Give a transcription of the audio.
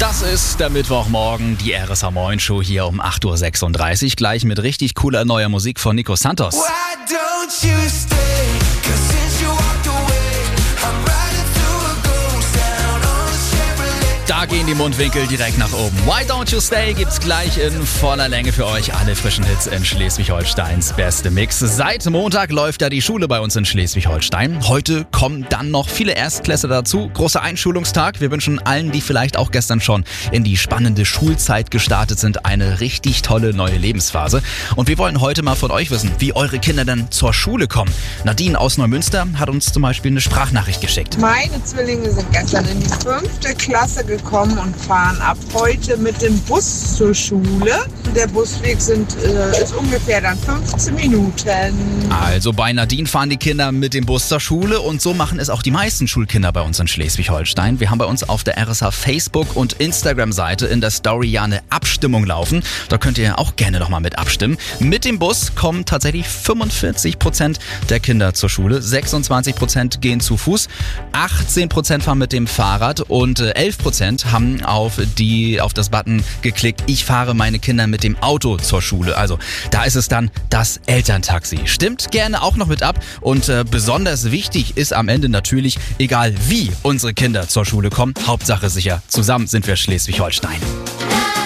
Das ist der Mittwochmorgen, die RSA Moin Show hier um 8.36 Uhr, gleich mit richtig cooler neuer Musik von Nico Santos. Why don't you stay? 'Cause since you walked away, I'm riding through a ghost town on a Chevrolet. Da gehen die Mundwinkel direkt nach oben. Why Don't You Stay gibt's gleich in voller Länge für euch. Alle frischen Hits in Schleswig-Holsteins beste Mix. Seit Montag läuft ja die Schule bei uns in Schleswig-Holstein. Heute kommen dann noch viele Erstklässler dazu. Großer Einschulungstag. Wir wünschen allen, die vielleicht auch gestern schon in die spannende Schulzeit gestartet sind, eine richtig tolle neue Lebensphase. Und wir wollen heute mal von euch wissen, wie eure Kinder denn zur Schule kommen. Nadine aus Neumünster hat uns zum Beispiel eine Sprachnachricht geschickt. Meine Zwillinge sind gestern in die 5. Klasse gekommen und fahren ab heute mit dem Bus zur Schule. Der Busweg ist ungefähr dann 15 Minuten. Also bei Nadine fahren die Kinder mit dem Bus zur Schule und so machen es auch die meisten Schulkinder bei uns in Schleswig-Holstein. Wir haben bei uns auf der RSH Facebook- und Instagram-Seite in der Story ja eine Abstimmung laufen. Da könnt ihr auch gerne nochmal mit abstimmen. Mit dem Bus kommen tatsächlich 45% der Kinder zur Schule, 26% gehen zu Fuß, 18% fahren mit dem Fahrrad und 11% haben auf das Button geklickt, ich fahre meine Kinder mit dem Auto zur Schule. Also da ist es dann das Elterntaxi. Stimmt gerne auch noch mit ab und besonders wichtig ist am Ende natürlich, egal wie unsere Kinder zur Schule kommen, Hauptsache sicher, zusammen sind wir Schleswig-Holstein.